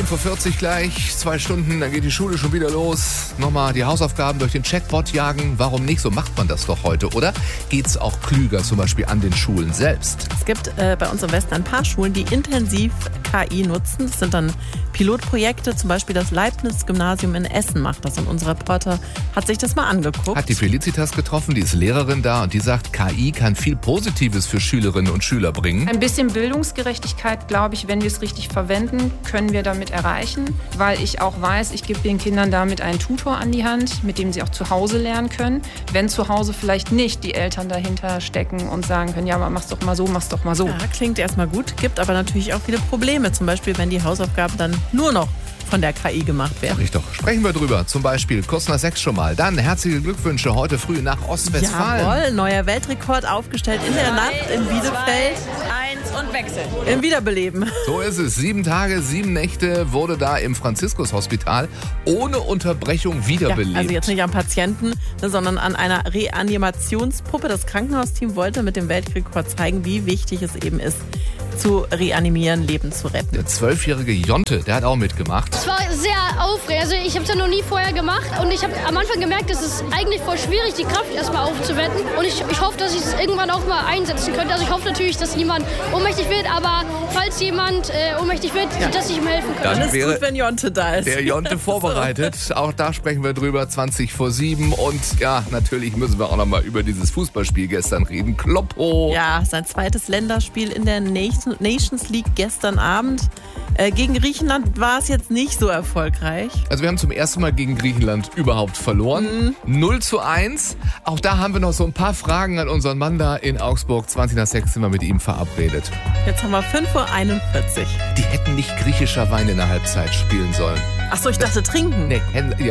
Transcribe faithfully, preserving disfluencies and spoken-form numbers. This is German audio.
fünf Uhr vierzig gleich, zwei Stunden, dann geht die Schule schon wieder los. Nochmal die Hausaufgaben durch den Chatbot jagen. Warum nicht? So macht man das doch heute, oder? Geht's auch klüger, zum Beispiel an den Schulen selbst? Es gibt äh, bei uns im Westen ein paar Schulen, die intensiv K I nutzen. Das sind dann Pilotprojekte, zum Beispiel das Leibniz-Gymnasium in Essen macht das. Und unser Reporter hat sich das mal angeguckt. Hat die Felicitas getroffen, die ist Lehrerin da und die sagt, K I kann viel Positives für Schülerinnen und Schüler bringen. Ein bisschen Bildungsgerechtigkeit, glaube ich, wenn wir es richtig verwenden, können wir damit erreichen, weil ich auch weiß, ich gebe den Kindern damit einen Tutor an die Hand, mit dem sie auch zu Hause lernen können. Wenn zu Hause vielleicht nicht die Eltern dahinter stecken und sagen können, ja, aber mach's doch mal so, mach's doch mal so. Ja, klingt erstmal gut, gibt aber natürlich auch viele Probleme. Zum Beispiel, wenn die Hausaufgaben dann nur noch von der K I gemacht werden. Sag ich doch. Sprechen wir drüber. Zum Beispiel kurz nach sechs schon mal. Dann herzliche Glückwünsche heute früh nach Ostwestfalen. Jawohl, neuer Weltrekord aufgestellt in der Nacht in Bielefeld. Eins und Wechsel. Im Wiederbeleben. So ist es. Sieben Tage, sieben Nächte wurde da im Franziskus-Hospital ohne Unterbrechung wiederbelebt. Ja, also jetzt nicht am Patienten, sondern an einer Reanimationspuppe. Das Krankenhausteam wollte mit dem Weltrekord zeigen, wie wichtig es eben ist, zu reanimieren, Leben zu retten. Der zwölfjährige Jonte, der hat auch mitgemacht. Es war sehr aufregend. Also ich habe es ja noch nie vorher gemacht und ich habe am Anfang gemerkt, es ist eigentlich voll schwierig, die Kraft erstmal aufzuwenden. Und ich, ich hoffe, dass ich es irgendwann auch mal einsetzen könnte. Also ich hoffe natürlich, dass niemand ohnmächtig wird, aber falls jemand äh, ohnmächtig wird, ja. dass ich ihm helfen kann. Dann Dann ist wäre gut, wenn Jonte da ist. Der Jonte vorbereitet. Auch da sprechen wir drüber, zwanzig vor sieben. Und ja, natürlich müssen wir auch noch mal über dieses Fußballspiel gestern reden. Kloppo. Ja, sein zweites Länderspiel in der Nations League gestern Abend. Äh, gegen Griechenland war es jetzt nicht so erfolgreich. Also wir haben zum ersten Mal gegen Griechenland überhaupt verloren. Mhm. null zu eins. Auch da haben wir noch so ein paar Fragen an unseren Mann da in Augsburg. zwanzig nach sechs sind wir mit ihm verabredet. Jetzt haben wir fünf Uhr einundvierzig. Die hätten nicht griechischer Wein in der Halbzeit spielen sollen. Achso, ich dachte trinken. Nee, ja,